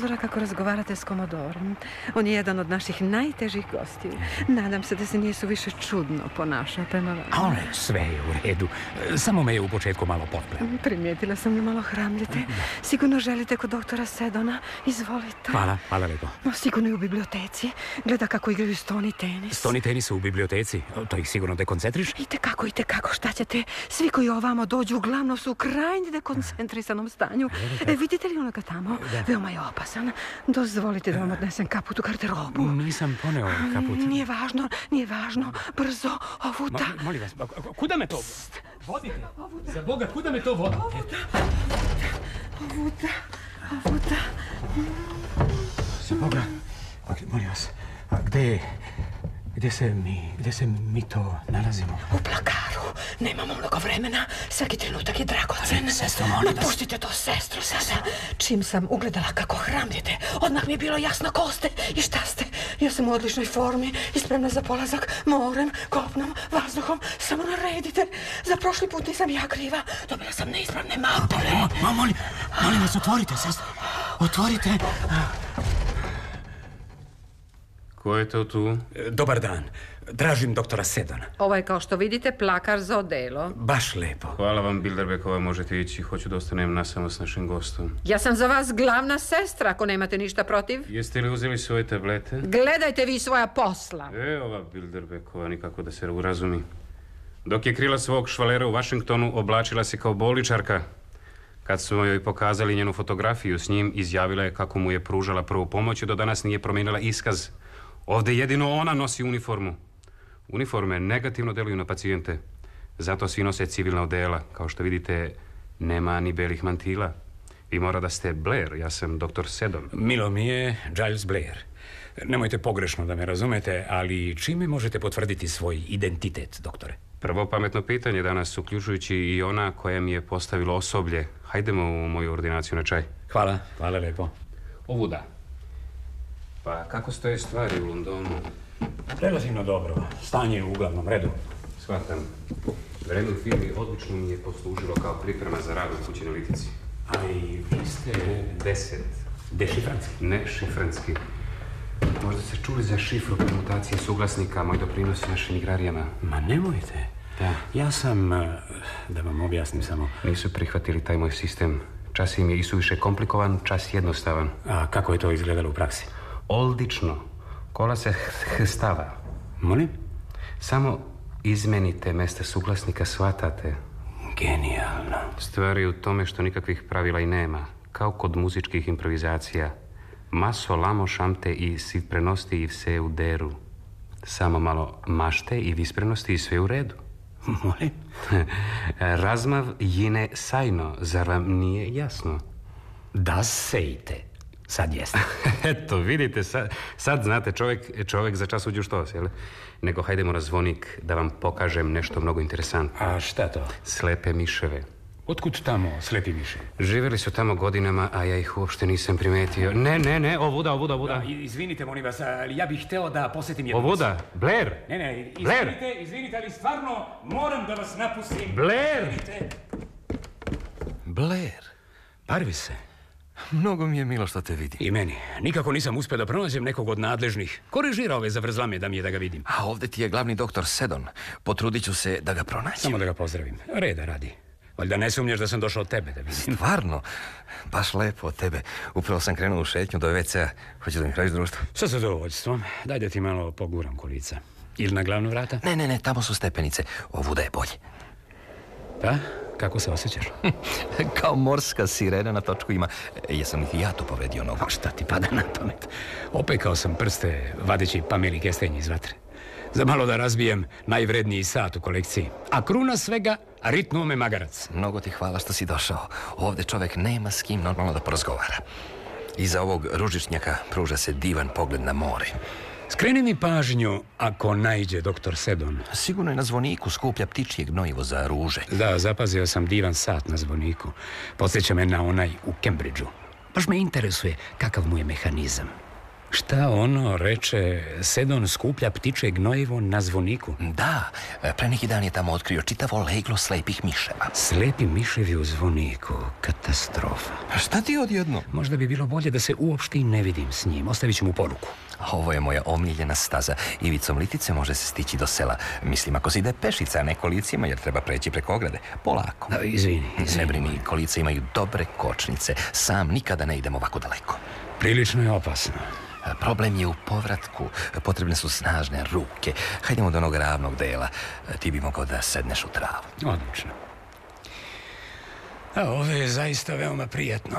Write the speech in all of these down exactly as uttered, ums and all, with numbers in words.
razgovora kako razgovarate s Komodorom. On je jedan od naših najtežih gostiju. Nadam se da se nisu više čudno ponašao prema vama. A one, sve je u redu. Samo me je u početku malo potpleo. Primijetila sam da malo hramljete. Sigurno želite kod doktora Sedona. Izvolite. Hvala, hvala lepo. Sigurno je u biblioteci. Gleda kako igraju stoni tenis. Stoni tenis u biblioteci? To ih sigurno dekoncentriš? I tekako, i tekako, šta ćete? Svi koji ovamo dođu uglavnom su u krajnje dekoncentrisanom stanju. E, vidite li onoga tamo? Da. Veoma je opasan. Dozvolite da vam odnesem kaput u garderobu. Nisam poneo kaput. Nije važno, nije važno. Brzo, ovuda. Mo, molim vas, kuda me to vodite? Ovuda. Za Boga, kuda me to vodite? Ovuda, ovuda. Za Boga, molim vas, a gde, gde se mi, gde se mi to nalazimo? U plakaru. Nemamo mnogo vremena. Svaki trenutak je dragocen. Sestro, molim vas. Pustite to, sestro, sada. Čim sam ugledala kako hramljete, odmah mi je bilo jasno ko ste i šta ste. Ja sam u odličnoj formi i spremna za polazak morem, kopnom, vazduhom. Samo naredite. Za prošli put nisam ja kriva. Dobila sam neispravne mapele. Ma, molim, molim vas, otvorite, sestro. Otvorite. Ko je to tu? Dobar dan. Tražim doktora Sedona. Ovo je, kao što vidite, plakar za odelo. Baš lepo. Hvala vam, Bilderbekova, možete ići. Hoću da ostanem nasamo s našim gostom. Ja sam za vas glavna sestra, ako nemate ništa protiv. Jeste li uzeli svoje tablete? Gledajte vi svoja posla. E, ova Bilderbekova nikako da se urazumi. Dok je krila svog švalera u Vašingtonu, oblačila se kao bolničarka. Kad smo joj pokazali njenu fotografiju s njim, izjavila je kako mu je pružala prvu pomoć i do danas nije promijenila iskaz. Ovde jedino ona nosi uniformu. Uniforme negativno deluju na pacijente. Zato svi nose civilna odela. Kao što vidite, nema ni belih mantila. Vi mora da ste Blair, ja sam doktor Sedon. Milo mi je Giles Blair. Nemojte pogrešno da me razumete, ali čime možete potvrditi svoj identitet, doktore? Prvo pametno pitanje danas, uključujući i ona koja mi je postavilo osoblje. Hajdemo u moju ordinaciju na čaj. Hvala, hvala lepo. Ovuda. Pa kako stoje stvari u Londonu? Relativno dobro. Stanje je u uglavnom redu. Shvatam. Vreme u firmi odlično mi je poslužilo kao priprema za rad u kući analitici. Ali vi ste... Deset. Dešifranski? Ne šifranski. Možda ste čuli za šifru permutacije suglasnika, moj doprinos našim igrarijama. Ma nemojte. Da. Ja sam, da vam objasnim samo... Nisu prihvatili taj moj sistem. Čas im je isuviše komplikovan, čas jednostavan. A kako je to izgledalo u praksi? Odlično. Kola se stava. Molim? Samo izmenite mesta suglasnika, shvatate. Genijalno. Stvar je u tome što nikakvih pravila i nema. Kao kod muzičkih improvizacija. Maso, lamo, šamte i sivprenosti i vse u deru. Samo malo mašte i visprenosti i sve u redu. Molim? Razmav jine sajno, zar vam nije jasno? Da sejte. Sad jeste. Eto, vidite, sad, sad znate, čovjek, čovjek za čas uđe u štos, jel? Nego hajdemo na zvonik da vam pokažem nešto mnogo interesantno. A šta to? Slepe miševe. Otkud tamo slepi miše? Živjeli su tamo godinama, a ja ih uopšte nisam primetio. Ne, ne, ne, ovuda, ovuda, ovuda. Da, izvinite, molim vas, ali ja bih hteo da posjetim jednu... Ovuda, Blair! Ne, ne, izvinite, Blair. izvinite, ali stvarno moram da vas napustim. Blair! Izvinite. Blair, Parvi se. mnogo mi je milo što te vidim. I meni. Nikako nisam uspio da pronađem nekog od nadležnih. Ko režira ove zavrzlame da mi je da ga vidim? A ovdje ti je glavni doktor Sedon. Potrudit ću se da ga pronađem. Samo da ga pozdravim. Reda radi. Valjda ne sumnjaš da sam došao od tebe da vidim. Stvarno, baš lepo od tebe. Upravo sam krenuo u šetnju do ve cea. Hoćeš da mi praviš društvo? Sa zadovoljstvom. Daj da ti malo poguram kolica. Ili na glavnu vrata? Ne, ne, ne, tamo su stepenice. Ovuda je bolje. Da? Kako se osjećaš? Kao morska sirena na točku ima. Jesam li ti ja tu povedio nogu? A šta ti pada na pamet? Opekao sam prste vadeći pameli kestenje iz vatre. Za malo da razbijem najvredniji sat u kolekciji. A kruna svega, ritnume magarac. Mnogo ti hvala što si došao. Ovdje čovjek nema s kim normalno da porazgovara. Iza ovog ružičnjaka pruža se divan pogled na more. Skreni mi pažnju ako naiđe doktor Sedon. Sigurno je na zvoniku skuplja ptičje gnojivo za ruže. Da, zapazio sam divan sat na zvoniku. Podsjeća me na onaj u Cambridgeu. Baš me interesuje kakav mu je mehanizam. Šta ono reče, Sedon skuplja ptiče gnojivo na zvoniku? Da, pre neki dan je tamo otkrio čitavo leglo slepih miševa. Slepi miševi u zvoniku, katastrofa. Šta ti odjedno? Možda bi bilo bolje da se uopšte i ne vidim s njim. Ostavit ću mu poruku. Ovo je moja omiljena staza. Ivicom Litice može se stići do sela. Mislim, ako se ide pešica, a ne kolicima, jer treba preći preko ograde. Polako. Da, izvini, izvini. Ne brini, kolice imaju dobre kočnice. Sam nikada ne idem ovako daleko. Prilično je opasno. Problem je u povratku. Potrebne su snažne ruke. Hajdemo do onog ravnog dela. Ti bi mogao da sedneš u travu. Odlično. A ovdje je zaista veoma prijatno.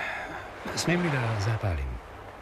Smijem li da zapalim?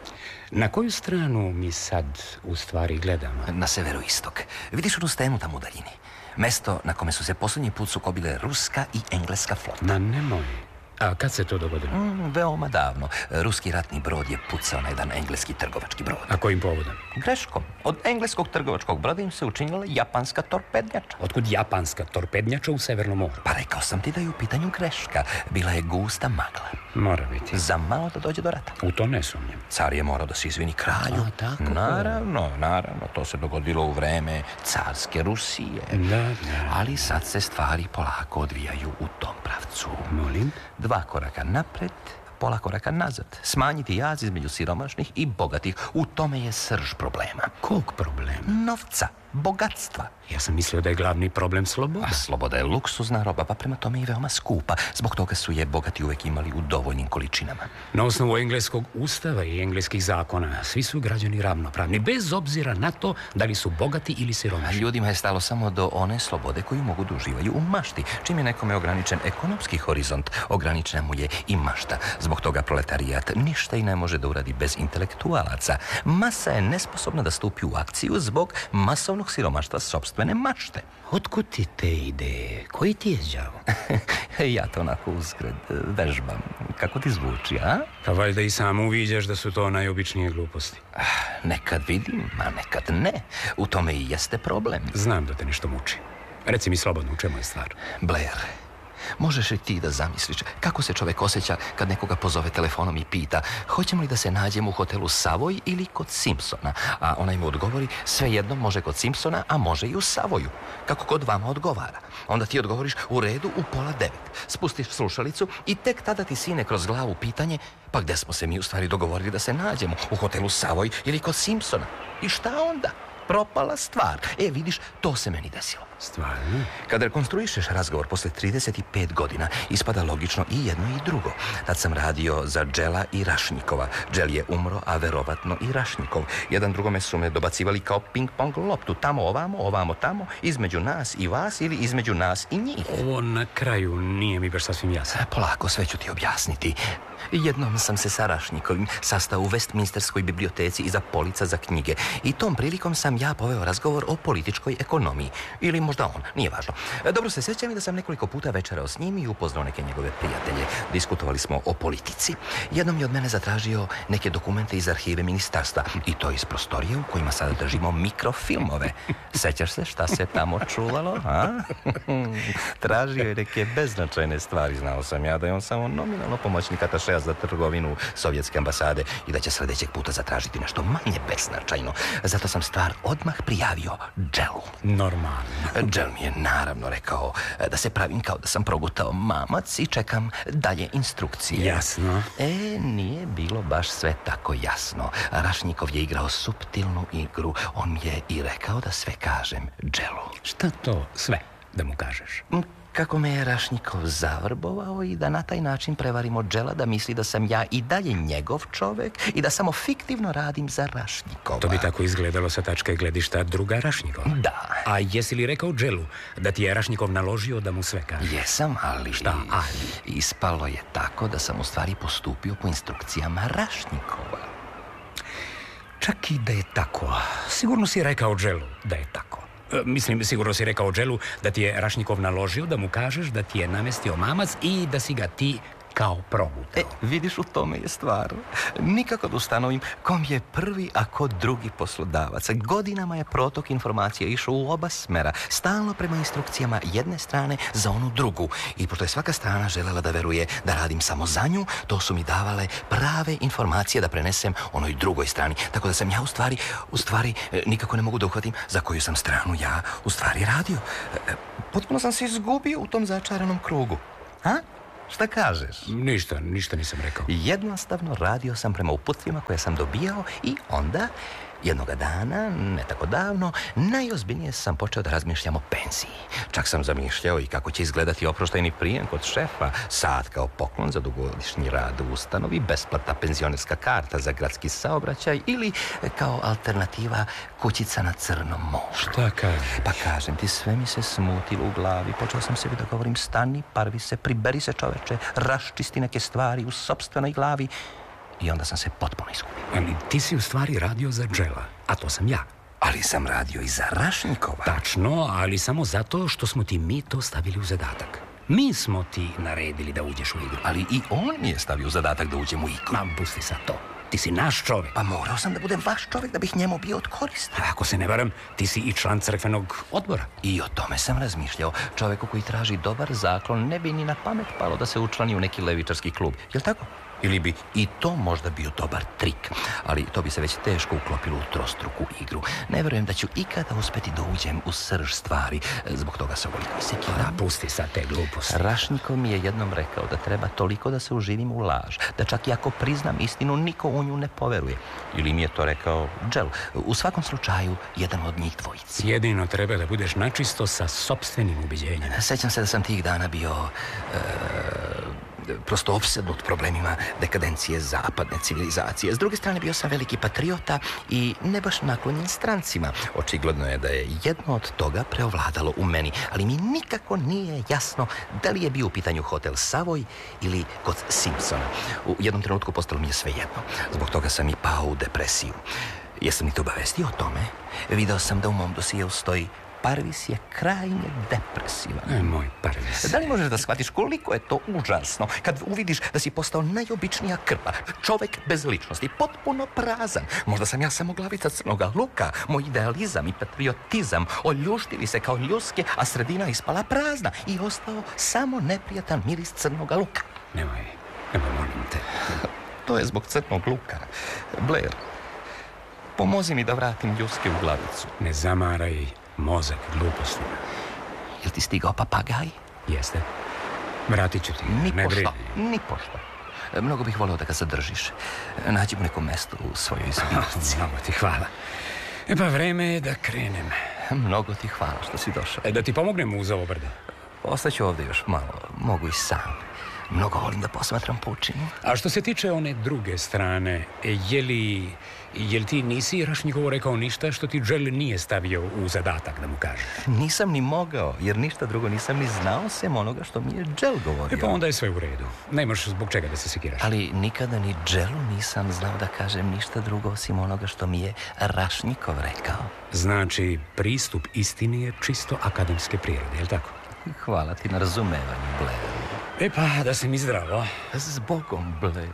Na koju stranu mi sad u stvari gledamo? Na severoistok. Vidiš onu stenu tamo u daljini. Mesto na kome su se posljednji put sukobile ruska i engleska flota. Ma nemoj. A kad se to dogodilo? Mm, veoma davno. Ruski ratni brod je pucao na jedan engleski trgovački brod. A kojim povodom? Greškom. Od engleskog trgovačkog broda im se učinila japanska torpednjača. Otkud japanska torpednjača u Severnom moru? Pa rekao sam ti da je u pitanju greška. Bila je gusta magla. Mora biti. Za malo da dođe do rata. U to ne sumnjam. Car je morao da se izvini kralju. A, tako? Naravno, naravno. To se dogodilo u vreme carske Rusije. Da, da. Ali sad se stvari polako odvijaju u tom pravcu. Molim? Dva koraka napred, pola koraka nazad. Smanjiti jaz između siromašnih i bogatih. U tome je srž problema. Kog problema? Novca, bogatstva. Ja sam mislio da je glavni problem sloboda. A sloboda je luksuzna roba, pa prema tome i veoma skupa. Zbog toga su je bogati uvek imali u dovoljnim količinama. Na osnovu engleskog ustava i engleskih zakona svi su građani ravnopravni, bez obzira na to da li su bogati ili siromašni. Ljudima je stalo samo do one slobode koju mogu da uživaju u mašti. Čim je nekome ograničen ekonomski horizont, ograničena mu je i mašta. Zbog toga proletarijat ništa i ne može da uradi bez intelektualaca. Masa je nesposobna da stupi u akciju zbog masovnog siromaštva sopstvene mašte. Otkud ti te ideje? Koji ti je đavo? Ja to onako uzgred vežbam. Kako ti zvuči, a? Pa valjda i sam uviđaš da su to najobičnije gluposti. Nekad vidim, a nekad ne. U tome i jeste problem. Znam da te nešto muči. Reci mi slobodno, u čemu je stvar? Blair, možeš li ti da zamisliš kako se čovjek osjeća kad nekoga pozove telefonom i pita hoćemo li da se nađemo u hotelu Savoj ili kod Simpsona? A onaj mu odgovori svejedno može kod Simpsona, a može i u Savoju. Kako kod vama odgovara. Onda ti odgovoriš u redu u pola devet. Spustiš slušalicu i tek tada ti sine kroz glavu pitanje pa gde smo se mi u stvari dogovorili da se nađemo? U hotelu Savoj ili kod Simpsona? I šta onda? Propala stvar. E, vidiš, to se meni desilo. Stvarno? Kada rekonstruišeš razgovor posle trideset pet godina, ispada logično i jedno i drugo. Tad sam radio za Džela i Rašnikova. Džel je umro, a verovatno i Rašnikov. Jedan drugome su me dobacivali kao ping-pong loptu. Tamo ovamo, ovamo tamo, između nas i vas ili između nas i njih. Ovo na kraju nije mi baš sasvim jasno. Polako, sve ću ti objasniti. Jednom sam se sa Rašnikovim sastao u Westminsterskoj biblioteci iza polica za knjige i tom prilikom sam ja poveo razgovor o političkoj ekonomiji. Ili možda on, nije važno. Dobro se sjećam i da sam nekoliko puta večerao s njim i upoznao neke njegove prijatelje. Diskutovali smo o politici. Jednom je od mene zatražio neke dokumente iz arhive ministarstva i to iz prostorije u kojima sada držimo mikrofilmove. Sećaš se šta se tamo čuvalo, a? Tražio je neke beznačajne stvari. Znao sam ja da je on samo nominalno pomoćnik atašeja za trgovinu sovjetske ambasade i da će sljedećeg puta zatražiti nešto manje beznačajno. Zato sam stvar odmah prijavio Dželu. Normalno. Džel mi je naravno rekao da se pravim kao da sam progutao mamac i čekam dalje instrukcije. Jasno. E, nije bilo baš sve tako jasno. Rašnikov je igrao suptilnu igru. On mi je i rekao da sve kažem Dželu. Šta to sve da mu kažeš? Kako me je Rašnikov zavrbovao i da na taj način prevarimo Džela da misli da sam ja i dalje njegov čovek i da samo fiktivno radim za Rašnikova. To bi tako izgledalo sa tačke gledišta druga Rašnikova. Da. A jesi li rekao Dželu da ti je Rašnikov naložio da mu sve kaže? Jesam, ali... Šta, ali? Ispalo je tako da sam u stvari postupio po instrukcijama Rašnikova. Čak i da je tako, sigurno si rekao Dželu da je tako. Mislim, sigurno si rekao Dželu da ti je Rašnikov naložio da mu kažeš da ti je namestio mamac i da si ga ti kao progutao. E, vidiš, u tome je stvar. Nikako da ustanovim kom je prvi, a ko drugi poslodavac. Godinama je protok informacija išao u oba smera, stalno prema instrukcijama jedne strane za onu drugu. I pošto je svaka strana želela da veruje da radim samo za nju, to su mi davale prave informacije da prenesem onoj drugoj strani. Tako da sam ja u stvari, u stvari, nikako ne mogu da uhvatim za koju sam stranu ja u stvari radio. Potpuno sam se izgubio u tom začaranom krugu. Ha? Šta kažeš? Ništa, ništa nisam rekao. Jednostavno radio sam prema uputstvima koje sam dobijao i onda, jednoga dana, ne tako davno, najozbiljnije sam počeo da razmišljam o penziji. Čak sam zamišljao i kako će izgledati oproštajni prijem kod šefa, sad kao poklon za dugogodišnji rad u ustanovi, besplatna penzionerska karta za gradski saobraćaj ili kao alternativa kućica na Crnom moru. Šta kažeš? Pa kažem ti, sve mi se smutilo u glavi. Počeo sam sebi da govorim, stani, parvi se, priberi se čoveče, raščisti neke stvari u sopstvenoj glavi. I onda sam se potpuno izgubio. Ali ti si u stvari radio za Džela, a to sam ja. Ali sam radio i za Rašnikova. Tačno, ali samo zato što smo ti mi to stavili u zadatak. Mi smo ti naredili da uđeš u igru. Ali i on mi je stavio u zadatak da uđem u igru. Ma, pusti sad to. Ti si naš čovjek. Pa morao sam da budem vaš čovjek da bih njemu bio od koristi. A ako se ne varam, ti si i član crkvenog odbora. I o tome sam razmišljao. Čovjeku koji traži dobar zaklon ne bi ni na pamet palo da se učlani u neki levičarski klub. Jel' tako? Ili bi i to možda bio dobar trik. Ali to bi se već teško uklopilo u trostruku igru. Ne verujem da ću ikada uspeti da uđem u srž stvari. Zbog toga se ovoliko sekiram. Da, pusti sad te gluposti. Rašnikov mi je jednom rekao da treba toliko da se uživim u laž, da čak i ako priznam istinu, niko u nju ne poveruje. Ili mi je to rekao Džel. U svakom slučaju, jedan od njih dvojici. Jedino treba da budeš načisto sa sopstvenim ubeđenjem. Sećam se da sam tih dana bio e, prosto opsednut problemima dekadencije zapadne civilizacije. S druge strane, bio sam veliki patriota i ne baš naklonjen strancima. Očigledno je da je jedno od toga preovladalo u meni, ali mi nikako nije jasno da li je bio u pitanju hotel Savoj ili kod Simpsona. U jednom trenutku postalo mi je sve jedno. Zbog toga sam i pao u depresiju. Jesam li te obavestio o tome? Video sam da u mom dosijeu stoji: Parvis je krajnje depresivan. E, moj Parvis. Da li možeš da shvatiš koliko je to užasno kad uvidiš da si postao najobičnija krpa, čovek bez ličnosti, potpuno prazan? Možda sam ja samo glavica crnoga luka, moj idealizam i patriotizam oljuštili se kao ljuske, a sredina ispala prazna i ostao samo neprijatan miris crnoga luka. Nemoj, nemoj, molim te. To je zbog crnog luka. Blair, pomozi mi da vratim ljuske u glavicu. Ne zamaraj mozak glupostima. Jel ti stigao papagaj? Jeste. Vratit ću ti. Ni ne pošto, brini. ni pošto. Mnogo bih voleo da ga zadržiš. Nađi mu neko mesto u svojoj zbirci. Mnogo ti hvala. E pa vreme je da krenem. Mnogo ti hvala što si došao. E, da ti pomognem uz ovo brdo. Ostaću ovdje još malo. Mogu i sam. Mnogo volim da posmatram pučinu. A što se tiče one druge strane, je li, je li ti nisi Rašnikovu rekao ništa što ti Džel nije stavio u zadatak da mu kažeš? Nisam ni mogao, jer ništa drugo nisam ni znao sem onoga što mi je Džel govorio. E pa onda je sve u redu. Nemaš zbog čega da se sekiraš. Ali nikada ni Dželu nisam znao da kažem ništa drugo osim onoga što mi je Rašnikov rekao. Znači, pristup istini je čisto akademske prirode, je li tako? Hvala ti na razumevanju, Blair. E pa, da si mi zdravo. Zbogom, Blair.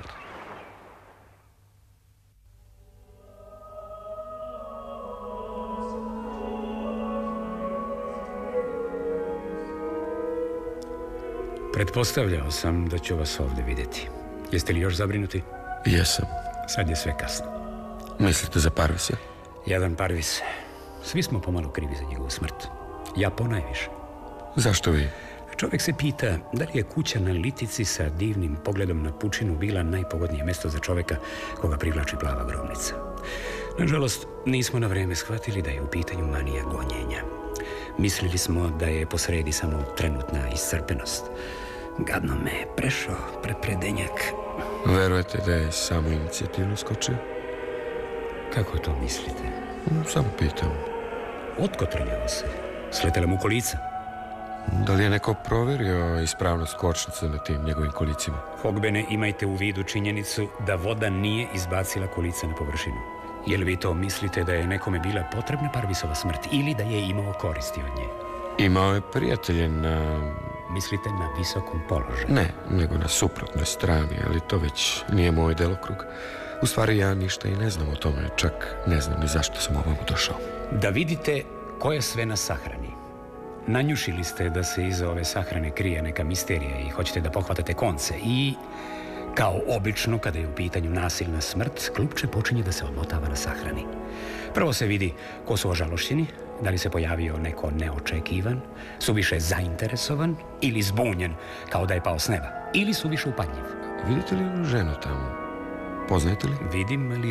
Pretpostavljao sam da ću vas ovdje vidjeti. Jeste li još zabrinuti? Jesam. Sad je sve kasno. Mislite za Parvisa? Jadan Parvis. Svi smo pomalo krivi za njegovu smrt. Ja ponajviše. Zašto vi? Čovjek se pita da li je kuća na litici sa divnim pogledom na pučinu bila najpogodnije mjesto za čovjeka koga privlači plava grobnica. Nažalost, nismo na vrijeme shvatili da je u pitanju manija gonjenja. Mislili smo da je posredi samo trenutna iscrpenost. Gadno me je prešao prepredenjak. Verujete da je samo inicijativno skočio? Kako to mislite? Samo pitam. Otkotrljao se. Sletela mu kolica. Da li je neko proverio ispravnost kočnice na tim njegovim kolicima? Hogbene, imajte u vidu činjenicu da voda nije izbacila kolica na površinu. Je li vi to mislite da je nekome bila potrebna Parvisova smrt ili da je imao koristi od nje? Imao je prijatelje na Mislite na visokom položaju? Ne, nego na suprotnoj strani, ali to već nije moj delokrug. U stvari ja ništa i ne znam o tome, čak ne znam ni zašto sam ovamo došao. Da vidite ko je sve na sahrani. Nanjušili ste da se iza ove sahrane krije neka misterija i hoćete da pohvatate konce i, kao obično kada je u pitanju nasilna smrt, klupče počinje da se odmotava na sahrani. Prvo se vidi ko su ožalošćeni, da li se pojavio neko neočekivan, suviše zainteresovan ili zbunjen, kao da je pao s neba, ili suviše upadljiv. Vidite li onu ženu tamo? Poznajete li? Vidim, ali